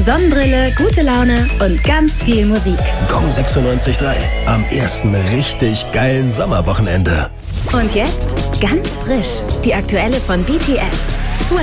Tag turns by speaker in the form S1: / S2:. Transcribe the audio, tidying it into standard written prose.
S1: Sonnenbrille, gute Laune und ganz viel Musik.
S2: Gong 96.3. Am ersten richtig geilen Sommerwochenende.
S1: Und jetzt ganz frisch, die aktuelle von BTS. Swim.